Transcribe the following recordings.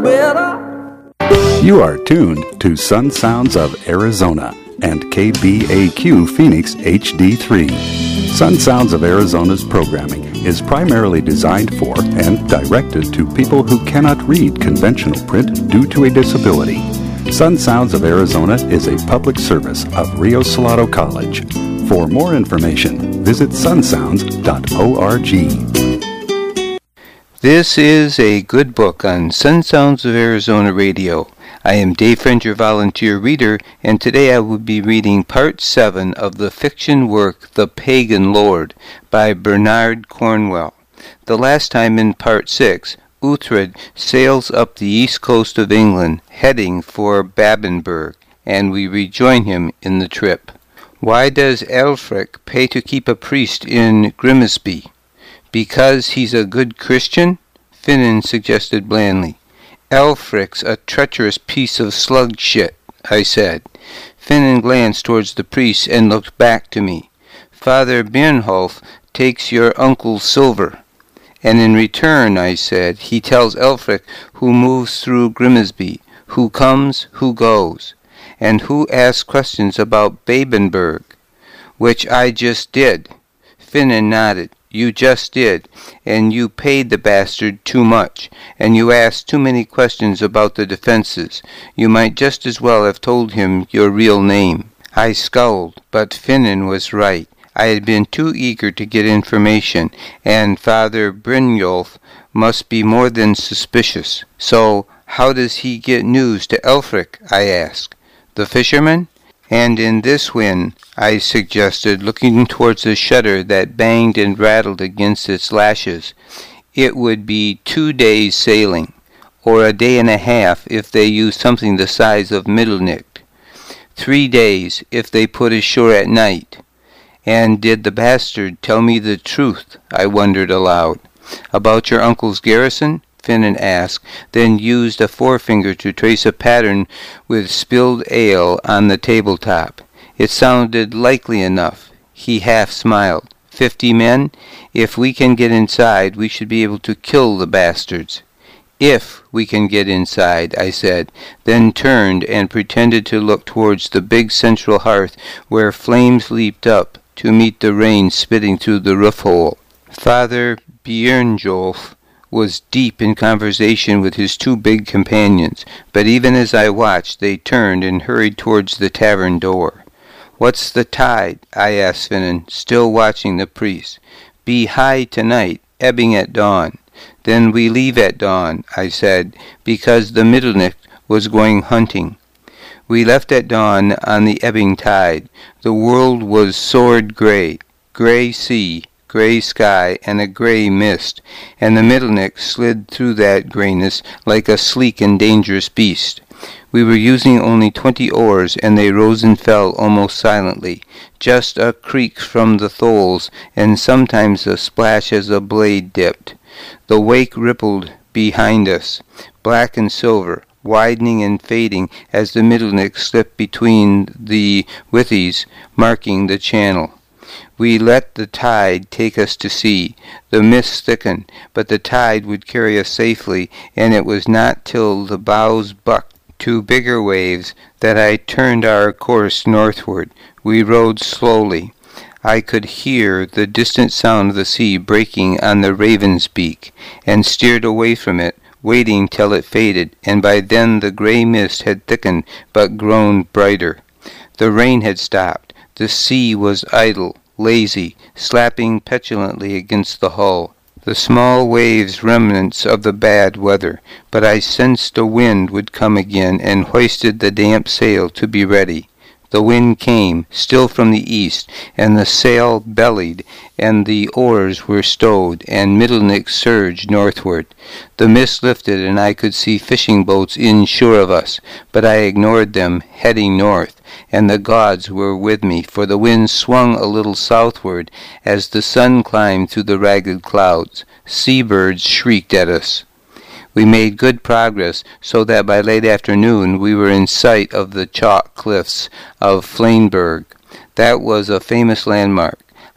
better. You are tuned to Sun Sounds of Arizona and KBAQ Phoenix HD3. Sun Sounds of Arizona's programming is primarily designed for and directed to people who cannot read conventional print due to a disability. Sun Sounds of Arizona is a public service of Rio Salado College. For more information, visit sunsounds.org. This is a good book on Sun Sounds of Arizona Radio. I am Dave Friend, your volunteer reader, and today I will be reading Part 7 of the fiction work The Pagan Lord by Bernard Cornwell. The last time in Part 6, Uhtred sails up the east coast of England, heading for Babenberg, and we rejoin him in the trip. Why does Ælfric pay to keep a priest in Grimsby? Because he's a good Christian? Finan suggested blandly. Ælfric's a treacherous piece of slug shit, I said. Finan glanced towards the priest and looked back to me. Father Björnholf takes your uncle's silver. And in return, I said, he tells Ælfric who moves through Grimsby, who comes, who goes, and who asks questions about Babenberg, which I just did. Finan nodded. You just did, and you paid the bastard too much, and you asked too many questions about the defenses. You might just as well have told him your real name. I scowled, but Finan was right. I had been too eager to get information, and Father Brynjolf must be more than suspicious. So, how does he get news to Ælfric? I asked. The fisherman? And in this wind, I suggested, looking towards the shutter that banged and rattled against its lashes, it would be 2 days sailing, or a day and a half if they used something the size of Mittelnicht. 3 days if they put ashore at night. And did the bastard tell me the truth, I wondered aloud. About your uncle's garrison? Finan asked, then used a forefinger to trace a pattern with spilled ale on the tabletop. It sounded likely enough. He half smiled. 50 men? If we can get inside, we should be able to kill the bastards. If we can get inside, I said, then turned and pretended to look towards the big central hearth where flames leaped up to meet the rain spitting through the roof hole. Father Björnjolf was deep in conversation with his 2 big companions, but even as I watched, they turned and hurried towards the tavern door. What's the tide? I asked Finan, still watching the priest. Be high tonight, ebbing at dawn. Then we leave at dawn, I said, because the Mittelnicht was going hunting. We left at dawn on the ebbing tide. The world was sword gray, gray sea, gray sky, and a gray mist, and the Mittelnicht slid through that grayness like a sleek and dangerous beast. We were using only 20 oars, and they rose and fell almost silently, just a creak from the tholes, and sometimes a splash as a blade dipped. The wake rippled behind us, black and silver, widening and fading as the Mittelnicht slipped between the withies, marking the channel. We let the tide take us to sea. The mist thickened, but the tide would carry us safely, and it was not till the bows bucked to bigger waves that I turned our course northward. We rowed slowly. I could hear the distant sound of the sea breaking on the Raven's Beak, and steered away from it, waiting till it faded, and by then the gray mist had thickened but grown brighter. The rain had stopped. The sea was idle, lazy, slapping petulantly against the hull. The small waves remnants of the bad weather, but I sensed a wind would come again and hoisted the damp sail to be ready. The wind came, still from the east, and the sail bellied, and the oars were stowed, and Mittelnicht surged northward. The mist lifted, and I could see fishing boats inshore of us, but I ignored them, heading north, and the gods were with me, for the wind swung a little southward as the sun climbed through the ragged clouds. Seabirds shrieked at us. We made good progress, so that by late afternoon we were in sight of the chalk cliffs of Flaenberg. That was a famous landmark,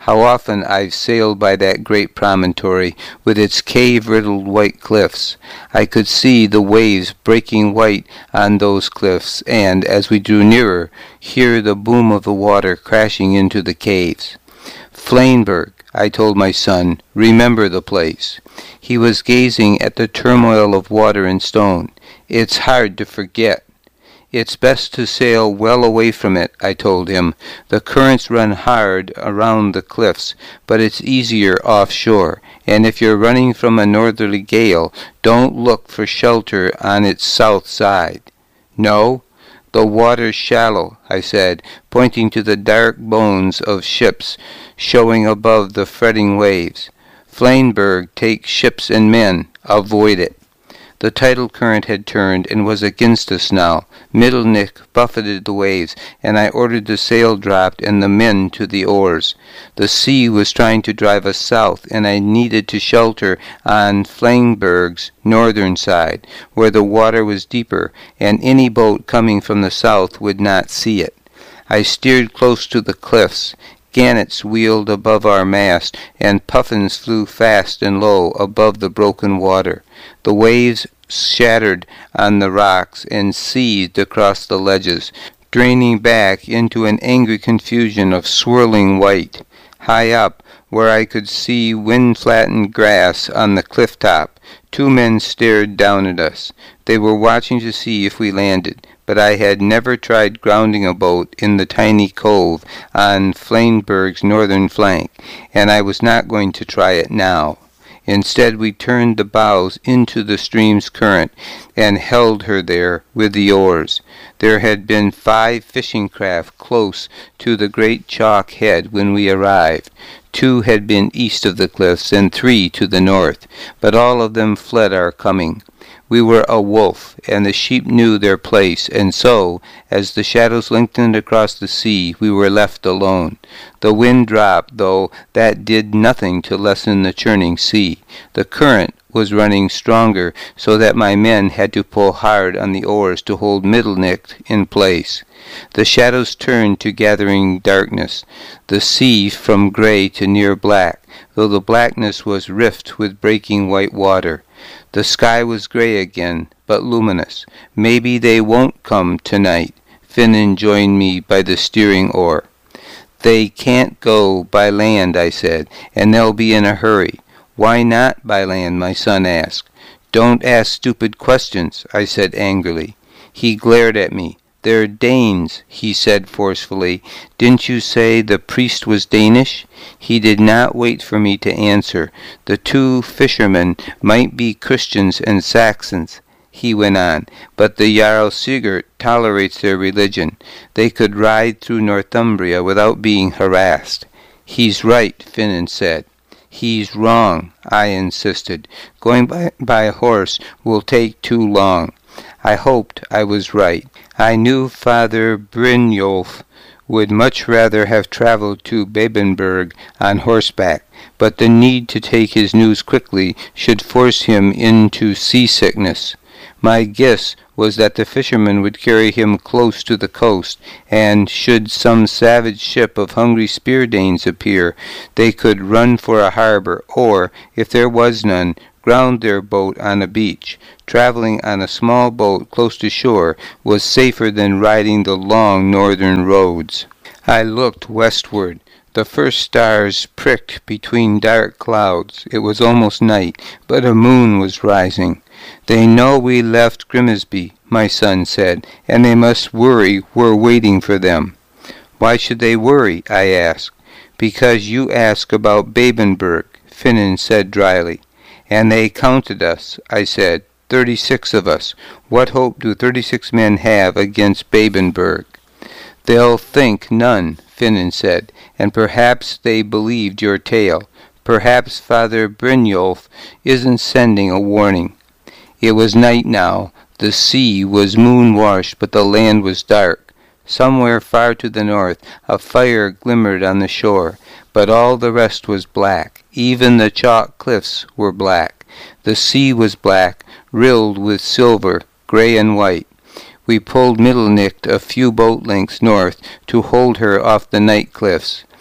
How often I've sailed by that great promontory, with its cave-riddled white cliffs. I could see the waves breaking white on those cliffs, and, as we drew nearer, hear the boom of the water crashing into the caves. Flaenburg, I told my son, remember the place. He was gazing at the turmoil of water and stone. It's hard to forget. It's best to sail well away from it, I told him. The currents run hard around the cliffs, but it's easier offshore, and if you're running from a northerly gale, don't look for shelter on its south side. No? The water's shallow, I said, pointing to the dark bones of ships showing above the fretting waves. Flaenburg takes ships and men. Avoid it. The tidal current had turned and was against us now. Mittelnick buffeted the waves, and I ordered the sail dropped and the men to the oars. The sea was trying to drive us south, and I needed to shelter on Flaenburg's northern side, where the water was deeper, and any boat coming from the south would not see it. I steered close to the cliffs. Gannets wheeled above our mast, and puffins flew fast and low above the broken water. The waves shattered on the rocks and seethed across the ledges, draining back into an angry confusion of swirling white. High up, where I could see wind-flattened grass on the cliff top, 2 men stared down at us. They were watching to see if we landed, but I had never tried grounding a boat in the tiny cove on Flaenburg's northern flank, and I was not going to try it now. Instead, we turned the bows into the stream's current and held her there with the oars. There had been 5 fishing craft close to the great chalk head when we arrived. 2 had been east of the cliffs and 3 to the north, but all of them fled our coming. We were a wolf, and the sheep knew their place, and so, as the shadows lengthened across the sea, we were left alone. The wind dropped, though that did nothing to lessen the churning sea. The current was running stronger, so that my men had to pull hard on the oars to hold Mittelnick in place. The shadows turned to gathering darkness, the sea from gray to near black, though the blackness was rift with breaking white water. The sky was gray again, but luminous. Maybe they won't come tonight. Finan joined me by the steering oar. They can't go by land, I said, and they'll be in a hurry. Why not by land, my son asked. Don't ask stupid questions, I said angrily. He glared at me. They're Danes, he said forcefully. Didn't you say the priest was Danish? He did not wait for me to answer. The 2 fishermen might be Christians and Saxons, he went on, but the Jarl Sigurd tolerates their religion. They could ride through Northumbria without being harassed. He's right, Finan said. He's wrong, I insisted. Going by a horse will take too long. I hoped I was right. I knew Father Brynjolf would much rather have traveled to Babenberg on horseback, but the need to take his news quickly should force him into seasickness. My guess was that the fishermen would carry him close to the coast, and should some savage ship of hungry Spear-Danes appear, they could run for a harbor, or, if there was none, ground their boat on a beach. Traveling on a small boat close to shore was safer than riding the long northern roads. I looked westward. The first stars pricked between dark clouds. It was almost night, but a moon was rising. They know we left Grimsby, my son said, and they must worry we're waiting for them. Why should they worry? I asked. Because you ask about Babenberg, Finan said dryly. And they counted us, I said, 36 of us. What hope do 36 men have against Babenberg? They'll think none, Finan said, and perhaps they believed your tale. Perhaps Father Brynjolf isn't sending a warning. It was night now. The sea was moon-washed, but the land was dark. Somewhere far to the north, a fire glimmered on the shore, but all the rest was black. Even the chalk cliffs were black. The sea was black, rilled with silver, gray and white. We pulled Mittelnick a few boat lengths north to hold her off the night cliffs.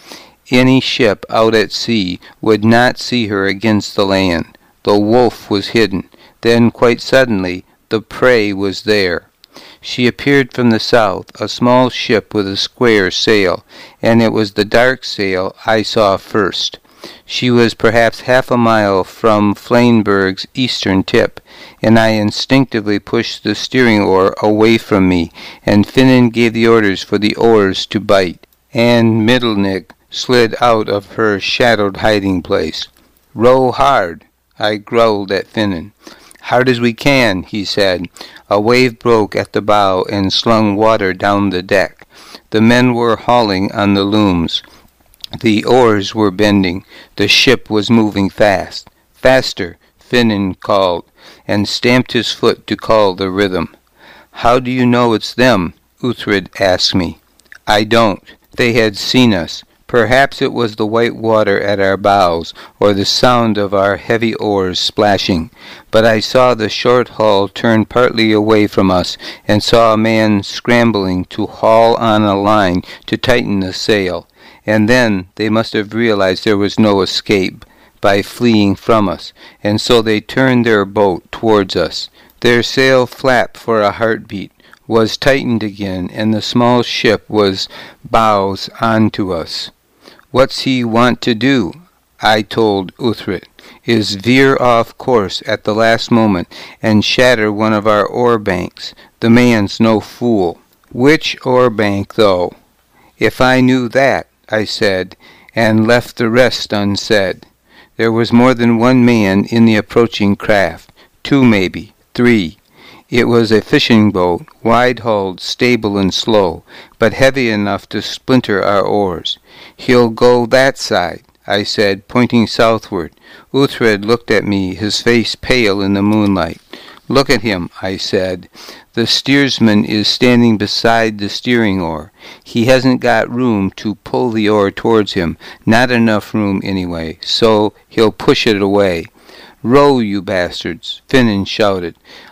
Any ship out at sea would not see her against the land. The wolf was hidden. Then, quite suddenly, the prey was there. She appeared from the south, a small ship with a square sail, and it was the dark sail I saw first. She was perhaps half a mile from Fleinberg's eastern tip, and I instinctively pushed the steering oar away from me, and Finnen gave the orders for the oars to bite, and Mittelnick slid out of her shadowed hiding place. "Row hard," I growled at Finnen. "Hard as we can," he said. A wave broke at the bow and slung water down the deck. The men were hauling on the looms. The oars were bending. The ship was moving fast. "Faster," Finnen called, and stamped his foot to call the rhythm. "How do you know it's them?" Uthred asked me. "I don't. They had seen us. Perhaps it was the white water at our bows, or the sound of our heavy oars splashing. But I saw the short hull turn partly away from us, and saw a man scrambling to haul on a line to tighten the sail. And then they must have realized there was no escape by fleeing from us, and so they turned their boat towards us. Their sail flapped for a heartbeat, was tightened again, and the small ship was bows on to us. What's he want to do?" I told Uthred. "Is veer off course at the last moment and shatter one of our oar banks. The man's no fool." "Which oar bank, though?" "If I knew that," I said, and left the rest unsaid. There was more than one man in the approaching craft. 2 maybe, 3. It was a fishing boat, wide-hulled, stable and slow, but heavy enough to splinter our oars. "He'll go that side," I said, pointing southward. Uthred looked at me, his face pale in the moonlight. "Look at him," I said. "The steersman is standing beside the steering oar. He hasn't got room to pull the oar towards him, not enough room anyway, so he'll push it away." "Row, you bastards!" Finnen shouted.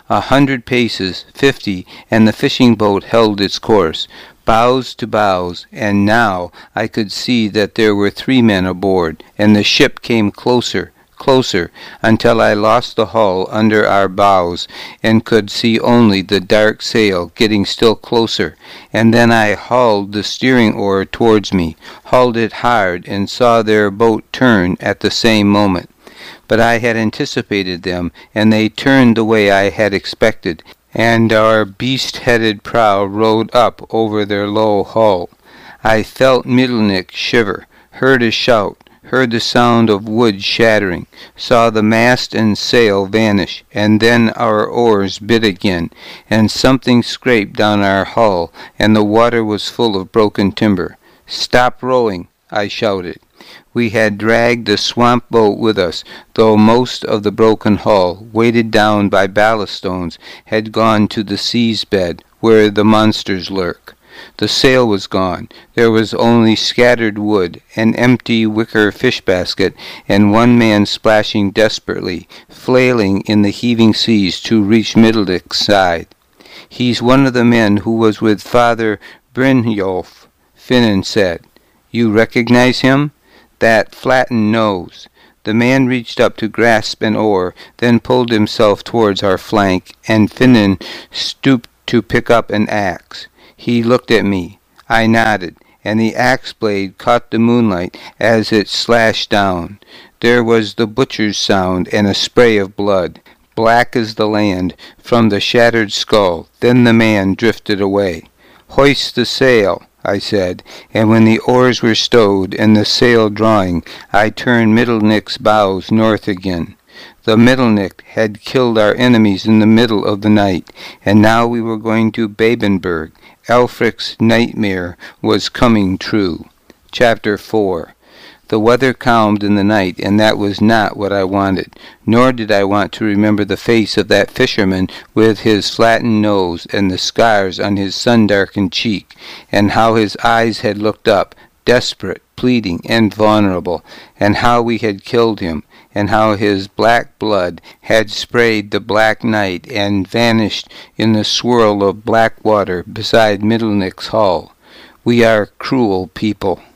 100 paces, 50, and the fishing boat held its course, bows to bows, and now I could see that there were 3 men aboard, and the ship came closer, closer, until I lost the hull under our bows and could see only the dark sail getting still closer, and then I hauled the steering oar towards me, hauled it hard, and saw their boat turn at the same moment. But I had anticipated them, and they turned the way I had expected, and our beast-headed prow rode up over their low hull. I felt Mittelnick shiver, heard a shout, heard the sound of wood shattering, saw the mast and sail vanish, and then our oars bit again, and something scraped down our hull, and the water was full of broken timber. "Stop rowing," I shouted. We had dragged the swamp boat with us, though most of the broken hull, weighted down by ballast stones, had gone to the sea's bed, where the monsters lurk. The sail was gone. There was only scattered wood, an empty wicker fish basket, and one man splashing desperately, flailing in the heaving seas to reach Mittelnick's side. "He's one of the men who was with Father Brynjolf," Finnen said. "You recognize him? That flattened nose." The man reached up to grasp an oar, then pulled himself towards our flank, and Finnen stooped to pick up an axe. He looked at me. I nodded, and the axe blade caught the moonlight as it slashed down. There was the butcher's sound and a spray of blood, black as the land, from the shattered skull. Then the man drifted away. "Hoist the sail," I said, and when the oars were stowed and the sail drawing, I turned Mittelnick's bows north again. The Mittelnick had killed our enemies in the middle of the night, and now we were going to Babenberg. Alfric's nightmare was coming true. Chapter 4. The weather calmed in the night, and that was not what I wanted, nor did I want to remember the face of that fisherman with his flattened nose and the scars on his sun-darkened cheek, and how his eyes had looked up, desperate, pleading, and vulnerable, and how we had killed him, and how his black blood had sprayed the black night and vanished in the swirl of black water beside Mittelnick's hull. We are cruel people.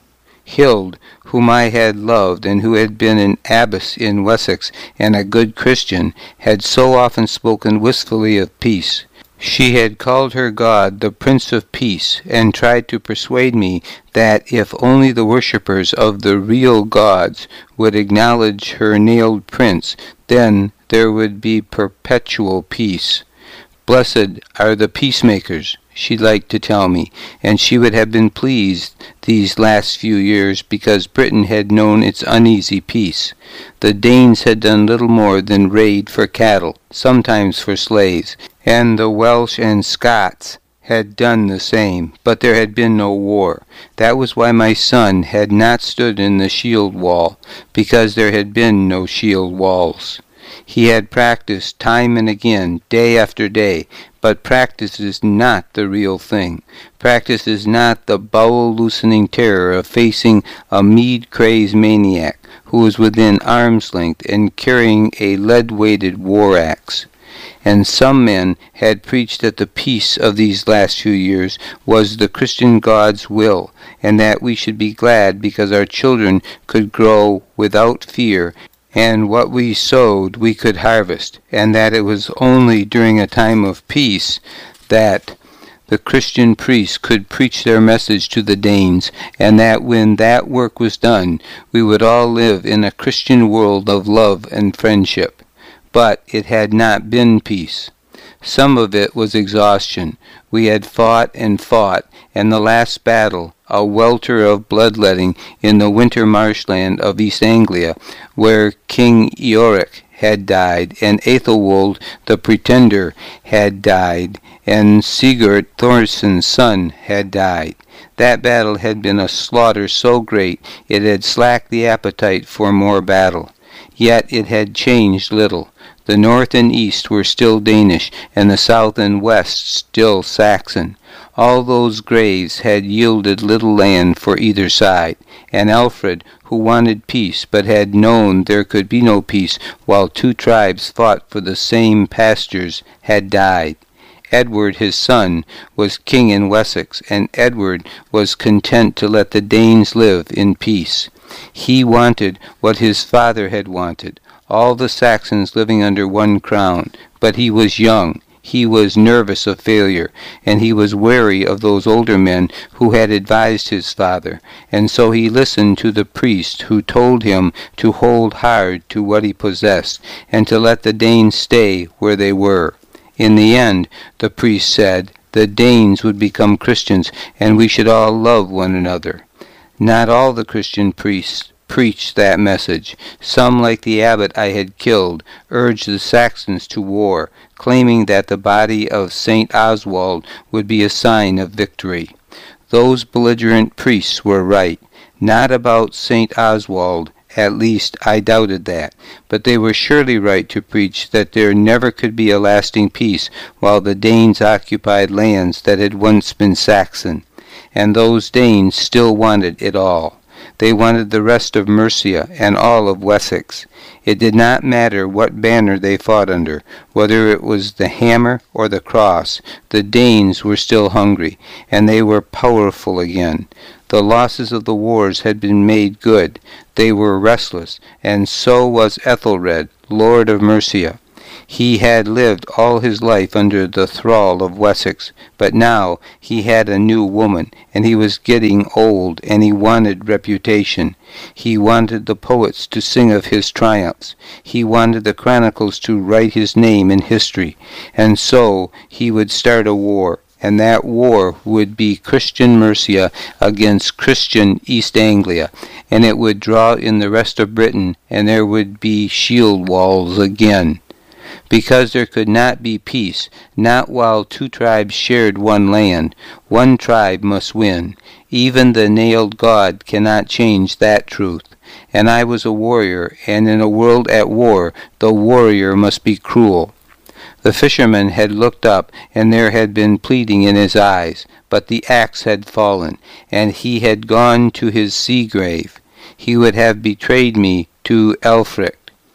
Hild, whom I had loved, and who had been an abbess in Wessex and a good Christian, had so often spoken wistfully of peace. She had called her God the Prince of Peace, and tried to persuade me that if only the worshippers of the real gods would acknowledge her nailed prince, then there would be perpetual peace. Blessed are the peacemakers, she liked to tell me, and she would have been pleased these last few years because Britain had known its uneasy peace. The Danes had done little more than raid for cattle, sometimes for slaves, and the Welsh and Scots had done the same, but there had been no war. That was why my son had not stood in the shield wall, because there had been no shield walls. He had practiced time and again, day after day, but practice is not the real thing. Practice is not the bowel-loosening terror of facing a mead-crazed maniac who is within arm's length and carrying a lead-weighted war-axe. And some men had preached that the peace of these last few years was the Christian God's will, and that we should be glad because our children could grow without fear, and what we sowed we could harvest, and that it was only during a time of peace that the Christian priests could preach their message to the Danes, and that when that work was done, we would all live in a Christian world of love and friendship. But it had not been peace. Some of it was exhaustion. We had fought, and the last battle, a welter of bloodletting in the winter marshland of East Anglia, where King Eoric had died, and Aethelwold the Pretender had died, and Sigurd Thorsson's son had died. That battle had been a slaughter so great it had slacked the appetite for more battle. Yet it had changed little. The north and east were still Danish, and the south and west still Saxon. All those graves had yielded little land for either side, and Alfred, who wanted peace but had known there could be no peace while two tribes fought for the same pastures, had died. Edward, his son, was king in Wessex, and Edward was content to let the Danes live in peace. He wanted what his father had wanted, all the Saxons living under one crown, but he was young, he was nervous of failure, and he was wary of those older men who had advised his father, and so he listened to the priest who told him to hold hard to what he possessed, and to let the Danes stay where they were. In the end, the priest said, the Danes would become Christians, and we should all love one another. Not all the Christian priests preached that message. Some, like the abbot I had killed, urged the Saxons to war, claiming that the body of St. Oswald would be a sign of victory. Those belligerent priests were right. Not about St. Oswald, at least I doubted that, but they were surely right to preach that there never could be a lasting peace while the Danes occupied lands that had once been Saxon. And those Danes still wanted it all. They wanted the rest of Mercia and all of Wessex. It did not matter what banner they fought under, whether it was the hammer or the cross. The Danes were still hungry, and they were powerful again. The losses of the wars had been made good. They were restless, and so was Ethelred, Lord of Mercia. He had lived all his life under the thrall of Wessex, but now he had a new woman, and he was getting old, and he wanted reputation. He wanted the poets to sing of his triumphs. He wanted the chronicles to write his name in history, and so he would start a war, and that war would be Christian Mercia against Christian East Anglia, and it would draw in the rest of Britain, and there would be shield walls again. Because there could not be peace, not while two tribes shared one land. One tribe must win. Even the nailed God cannot change that truth. And I was a warrior, and in a world at war, the warrior must be cruel. The fisherman had looked up, and there had been pleading in his eyes, but the axe had fallen, and he had gone to his sea grave. He would have betrayed me to Ælfric.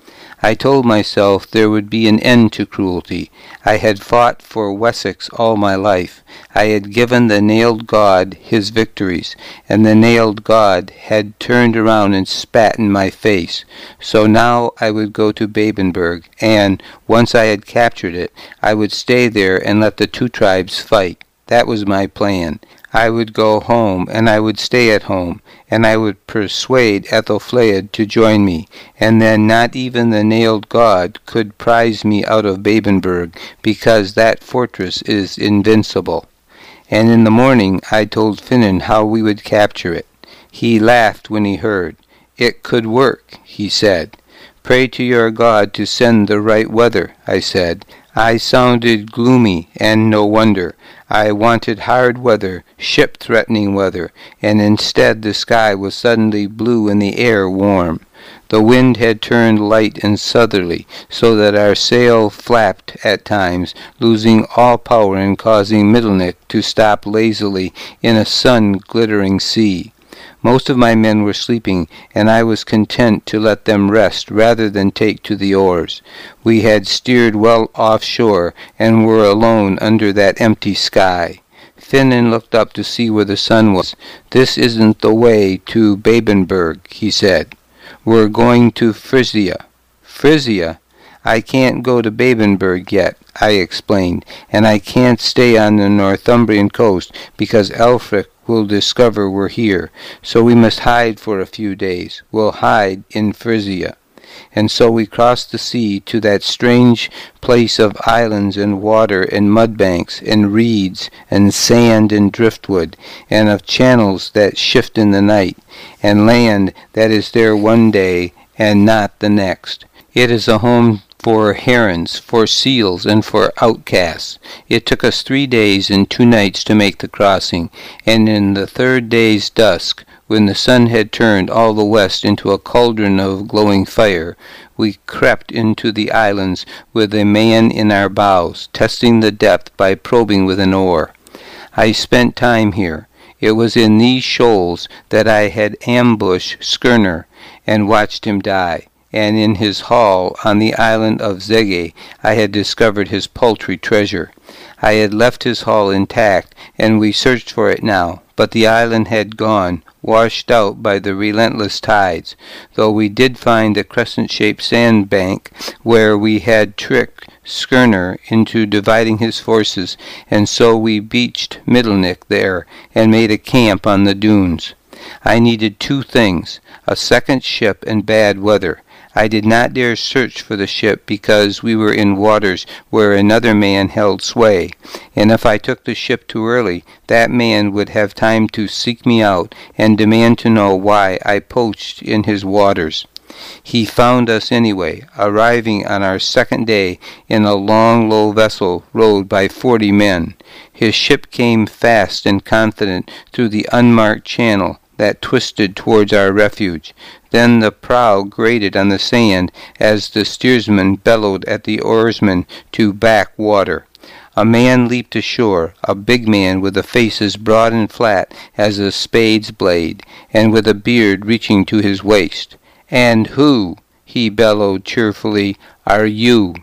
I told myself there would be an end to cruelty. I had fought for Wessex all my life. I had given the nailed God his victories, and the nailed God had turned around and spat in my face. So now I would go to Babenberg, and, once I had captured it, I would stay there and let the two tribes fight. That was my plan. I would go home, and I would stay at home, and I would persuade Ethelflaed to join me, and then not even the nailed God could prize me out of Babenberg, because that fortress is invincible. And in the morning I told Finan how we would capture it. He laughed when he heard. It could work, he said. Pray to your God to send the right weather, I said. I sounded gloomy, and no wonder. I wanted hard weather, ship-threatening weather, and instead the sky was suddenly blue and the air warm. The wind had turned light and southerly, so that our sail flapped at times, losing all power and causing Mittelnick to stop lazily in a sun-glittering sea. Most of my men were sleeping, and I was content to let them rest rather than take to the oars. We had steered well offshore, and were alone under that empty sky. Finan looked up to see where the sun was. This isn't the way to Babenberg, he said. We're going to Frisia. Frisia? I can't go to Babenberg yet, I explained, and I can't stay on the Northumbrian coast because Elfric will discover we're here, so we must hide for a few days. We'll hide in Frisia. And so we crossed the sea to that strange place of islands and water and mudbanks and reeds and sand and driftwood, and of channels that shift in the night, and land that is there one day and not the next. It is a home for herons, for seals, and for outcasts. It took us 3 days and 2 nights to make the crossing, and in the 3rd day's dusk, when the sun had turned all the west into a cauldron of glowing fire, we crept into the islands with a man in our bows, testing the depth by probing with an oar. I spent time here. It was in these shoals that I had ambushed Skirnir and watched him die, and in his hall on the island of Zege I had discovered his paltry treasure. I had left his hall intact, and we searched for it now, but the island had gone, washed out by the relentless tides, though we did find the crescent-shaped sandbank where we had tricked Skirnir into dividing his forces, and so we beached Mittelnick there and made a camp on the dunes. I needed 2 things, a second ship and bad weather. I did not dare search for the ship because we were in waters where another man held sway, and if I took the ship too early, that man would have time to seek me out and demand to know why I poached in his waters. He found us anyway, arriving on our 2nd day in a long, low vessel rowed by 40 men. His ship came fast and confident through the unmarked channel that twisted towards our refuge. Then the prow grated on the sand as the steersman bellowed at the oarsmen to back water. A man leaped ashore, a big man with a face as broad and flat as a spade's blade, and with a beard reaching to his waist. "And who," he bellowed cheerfully, "are you?"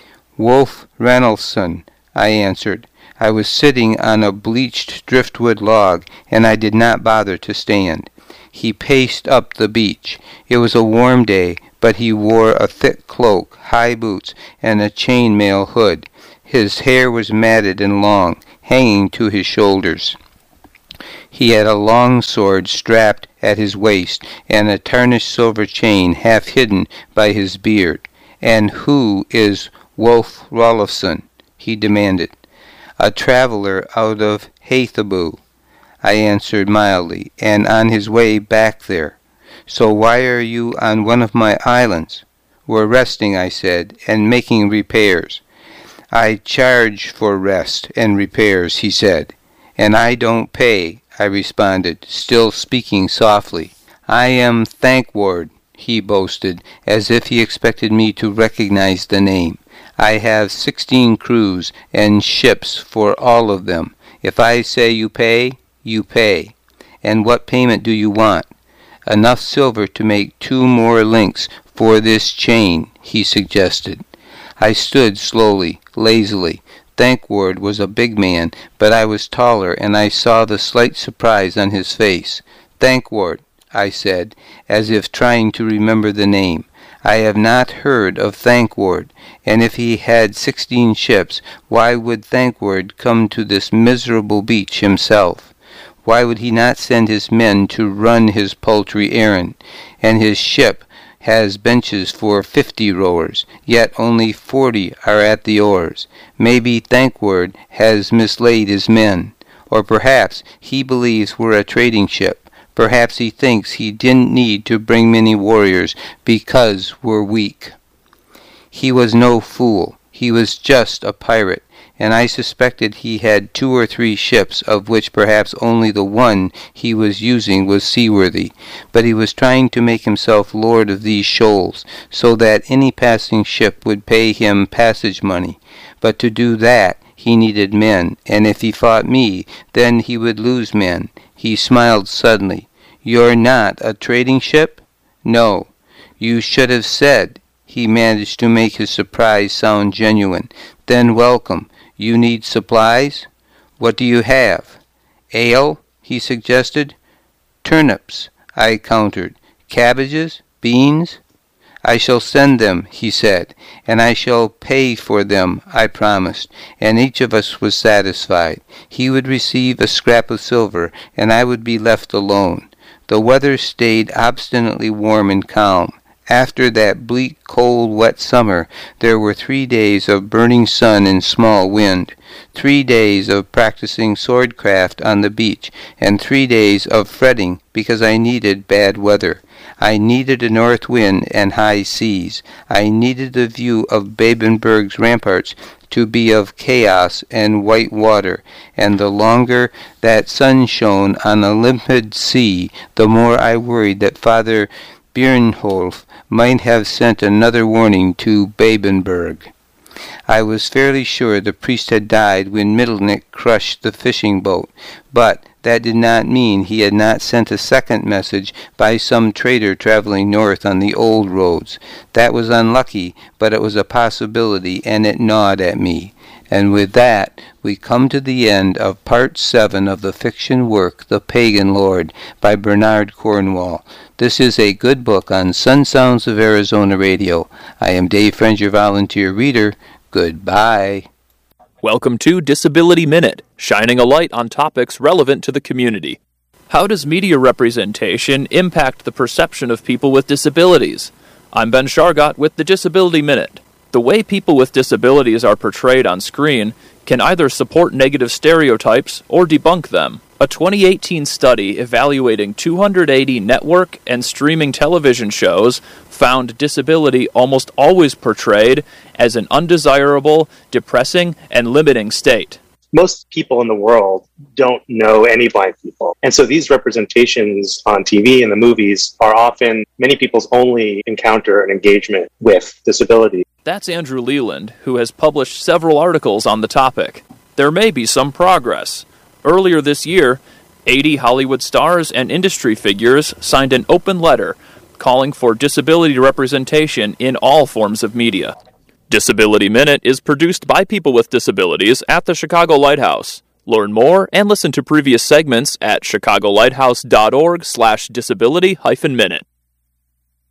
"Wolf Ranulfson," I answered. I was sitting on a bleached driftwood log, and I did not bother to stand. He paced up the beach. It was a warm day, but he wore a thick cloak, high boots, and a chain-mail hood. His hair was matted and long, hanging to his shoulders. He had a long sword strapped at his waist, and a tarnished silver chain half hidden by his beard. "And who is Wulf Rolfsson?" he demanded. "A traveler out of Hathabu," I answered mildly, "and on his way back there." "So why are you on one of my islands?" "We're resting," I said, "and making repairs." "I charge for rest and repairs," he said. "And I don't pay," I responded, still speaking softly. "I am Thankward," he boasted, as if he expected me to recognize the name. "I have 16 crews and ships for all of them. If I say you pay, you pay. And what payment do you want?" "Enough silver to make 2 more links for this chain, he suggested. I stood slowly, lazily. Thankward was a big man, but I was taller, and I saw the slight surprise on his face. Thankward, I said, as if trying to remember the name. I have not heard of Thankward, and if he had 16 ships, why would Thankward come to this miserable beach himself? Why would he not send his men to run his paltry errand? And his ship has benches for 50 rowers, yet only 40 are at the oars. Maybe Thankward has mislaid his men. Or perhaps he believes we're a trading ship. Perhaps he thinks he didn't need to bring many warriors because we're weak. He was no fool. He was just a pirate, and I suspected he had 2 or 3 ships, of which perhaps only the one he was using was seaworthy. But he was trying to make himself lord of these shoals, so that any passing ship would pay him passage money. But to do that, he needed men, and if he fought me, then he would lose men. He smiled suddenly. You're not a trading ship? No. You should have said. He managed to make his surprise sound genuine. Then welcome. You need supplies? What do you have? Ale? He suggested. Turnips, I countered. Cabbages? Beans? I shall send them, he said, and I shall pay for them, I promised, and each of us was satisfied. He would receive a scrap of silver, and I would be left alone. The weather stayed obstinately warm and calm. After that bleak, cold, wet summer, there were 3 days of burning sun and small wind, 3 days of practicing swordcraft on the beach, and 3 days of fretting because I needed bad weather. I needed a north wind and high seas. I needed the view of Babenberg's ramparts to be of chaos and white water, and the longer that sun shone on a limpid sea, the more I worried that Father Birnholf might have sent another warning to Babenberg. I was fairly sure the priest had died when Mittelnick crushed the fishing boat, but that did not mean he had not sent a second message by some trader traveling north on the old roads. That was unlucky, but it was a possibility, and it gnawed at me. And with that, we come to the end of Part 7 of the fiction work, The Pagan Lord, by Bernard Cornwell. This is a good book on Sun Sounds of Arizona Radio. I am Dave Friend, your volunteer reader. Goodbye. Welcome to Disability Minute, shining a light on topics relevant to the community. How does media representation impact the perception of people with disabilities? I'm Ben Shargott with the Disability Minute. The way people with disabilities are portrayed on screen can either support negative stereotypes or debunk them. A 2018 study evaluating 280 network and streaming television shows found disability almost always portrayed as an undesirable, depressing, and limiting state. Most people in the world don't know any blind people. And so these representations on TV and the movies are often many people's only encounter and engagement with disability. That's Andrew Leland, who has published several articles on the topic. There may be some progress. Earlier this year, 80 Hollywood stars and industry figures signed an open letter calling for disability representation in all forms of media. Disability Minute is produced by people with disabilities at the Chicago Lighthouse. Learn more and listen to previous segments at chicagolighthouse.org/disability-minute.